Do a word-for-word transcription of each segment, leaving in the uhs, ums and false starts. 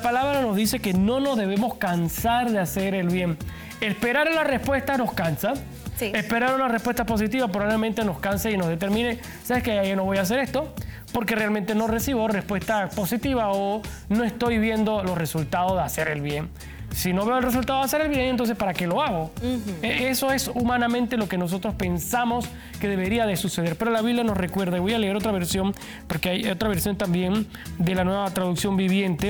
palabra nos dice que no nos debemos cansar de hacer el bien. Esperar la respuesta nos cansa. Sí. Esperar una respuesta positiva probablemente nos canse y nos determine, ¿sabes qué? Yo no voy a hacer esto porque realmente no recibo respuesta positiva o no estoy viendo los resultados de hacer el bien. Si no veo el resultado de hacer el bien, entonces ¿para qué lo hago? Uh-huh. Eso es humanamente lo que nosotros pensamos que debería de suceder. Pero la Biblia nos recuerda, y voy a leer otra versión, porque hay otra versión también de la Nueva Traducción Viviente,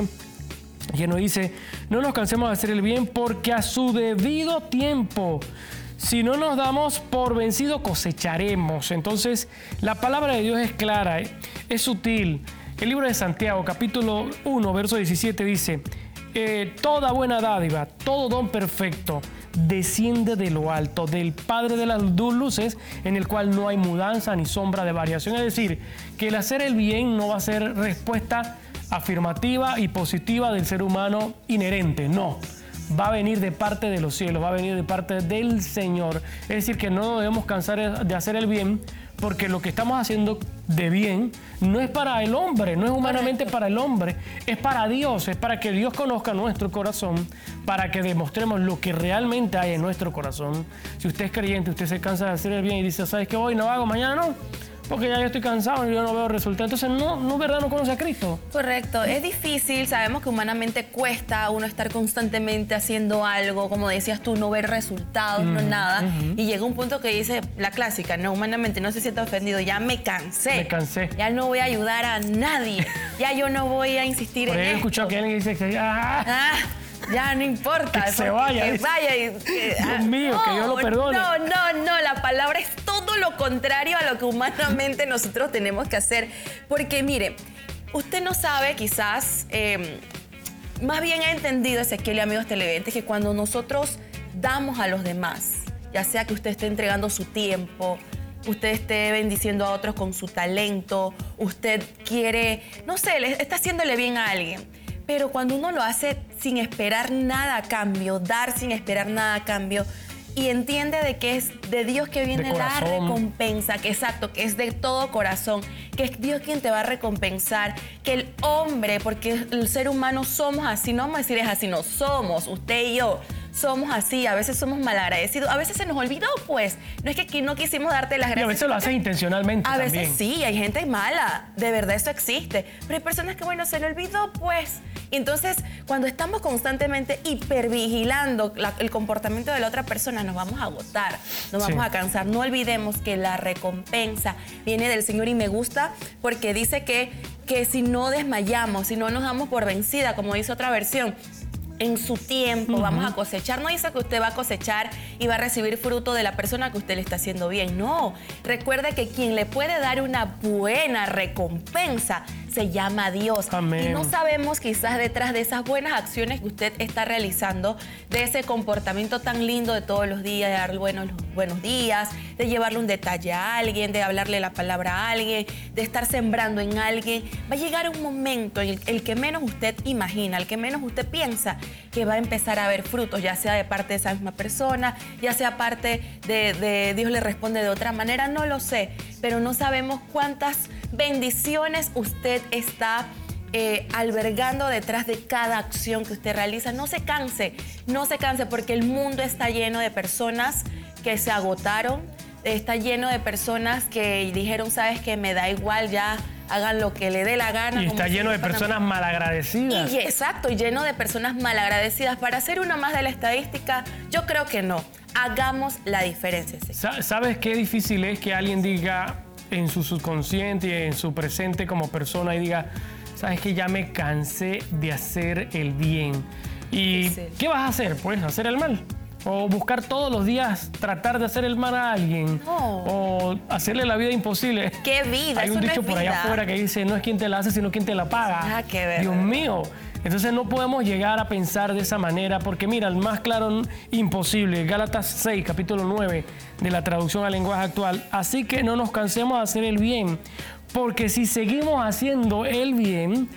que nos dice, no nos cansemos de hacer el bien porque a su debido tiempo, si no nos damos por vencido, cosecharemos. Entonces, la palabra de Dios es clara, es sutil. El libro de Santiago, capítulo uno, verso diecisiete, dice, eh, toda buena dádiva, todo don perfecto, desciende de lo alto, del Padre de las luces, en el cual no hay mudanza ni sombra de variación. Es decir, que el hacer el bien no va a ser respuesta afirmativa y positiva del ser humano inherente, no. Va a venir de parte de los cielos, va a venir de parte del Señor. Es decir, que no debemos cansar de hacer el bien, porque lo que estamos haciendo de bien no es para el hombre, no es humanamente Correcto. Para el hombre, es para Dios, es para que Dios conozca nuestro corazón, para que demostremos lo que realmente hay en nuestro corazón. Si usted es creyente, usted se cansa de hacer el bien y dice, ¿sabes qué? Hoy no hago, mañana no, porque ya yo estoy cansado y yo no veo resultados. Entonces, no, no, ¿verdad? No conoce a Cristo. Correcto. Es difícil, sabemos que humanamente cuesta uno estar constantemente haciendo algo, como decías tú, no ver resultados, mm, no nada. Uh-huh. Y llega un punto que dice, la clásica, no, humanamente no se sienta ofendido, ya me cansé. Me cansé. Ya no voy a ayudar a nadie, ya yo no voy a insistir Por en ahí esto. he escuchado que alguien dice que ah, ah, ya no importa. Que se vaya. Que vaya y, que, Dios mío, no, que Dios lo perdone. No, no, no, la palabra es todo lo contrario a lo que humanamente nosotros tenemos que hacer. Porque mire, usted no sabe quizás, eh, más bien ha entendido, Ezequiel y amigos televidentes, que cuando nosotros damos a los demás, ya sea que usted esté entregando su tiempo, usted esté bendiciendo a otros con su talento, usted quiere, no sé, le está haciéndole bien a alguien. Pero cuando uno lo hace sin esperar nada a cambio, dar sin esperar nada a cambio, y entiende de que es de Dios que viene la recompensa, que exacto, que es de todo corazón, que es Dios quien te va a recompensar, que el hombre, porque el ser humano somos así, no vamos a decir es así, no, somos, usted y yo, somos así, a veces somos malagradecidos, a veces se nos olvidó, pues, no es que aquí no quisimos darte las gracias. Y a veces lo haces intencionalmente A también. veces sí, hay gente mala, de verdad eso existe, pero hay personas que, bueno, se le olvidó, pues. Entonces, cuando estamos constantemente hipervigilando la, el comportamiento de la otra persona, nos vamos a agotar, nos vamos sí. a cansar. No olvidemos que la recompensa viene del Señor y me gusta porque dice que, que si no desmayamos, si no nos damos por vencida, como dice otra versión, en su tiempo uh-huh. vamos a cosechar. No dice que usted va a cosechar y va a recibir fruto de la persona que usted le está haciendo bien. No, recuerde que quien le puede dar una buena recompensa se llama Dios. Amén. Y no sabemos quizás detrás de esas buenas acciones que usted está realizando, de ese comportamiento tan lindo de todos los días, de dar buenos, buenos días, de llevarle un detalle a alguien, de hablarle la palabra a alguien, de estar sembrando en alguien. Va a llegar un momento en el, el que menos usted imagina, el que menos usted piensa, que va a empezar a haber frutos, ya sea de parte de esa misma persona, ya sea parte de, de Dios le responde de otra manera, no lo sé, pero no sabemos cuántas bendiciones usted está eh, albergando detrás de cada acción que usted realiza. No se canse, no se canse, porque el mundo está lleno de personas que se agotaron, está lleno de personas que dijeron, sabes que me da igual, ya hagan lo que le dé la gana. Y está lleno de personas malagradecidas. Y exacto, lleno de personas malagradecidas. Para ser una más de la estadística, yo creo que no. Hagamos la diferencia. ¿Sabes qué difícil es que alguien diga en su subconsciente y en su presente como persona y diga, sabes que ya me cansé de hacer el bien? ¿Y sí. qué vas a hacer? Pues hacer el mal. O buscar todos los días tratar de hacer el mal a alguien. No. O hacerle la vida imposible. ¡Qué vida! Hay un Eso dicho no es por allá vida. afuera que dice, no es quien te la hace, sino quien te la paga. Ah, qué verdad. Dios mío. Entonces no podemos llegar a pensar de esa manera, porque mira, el más claro, imposible. Gálatas seis, capítulo nueve, de la traducción al lenguaje actual. Así que no nos cansemos de hacer el bien, porque si seguimos haciendo el bien,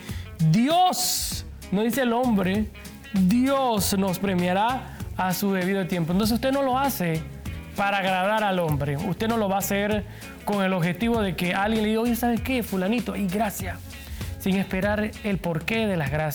Dios, no dice el hombre, Dios nos premiará a su debido tiempo. Entonces usted no lo hace para agradar al hombre. Usted no lo va a hacer con el objetivo de que alguien le diga, oye, ¿sabes qué, fulanito? Y gracias. Sin esperar el porqué de las gracias.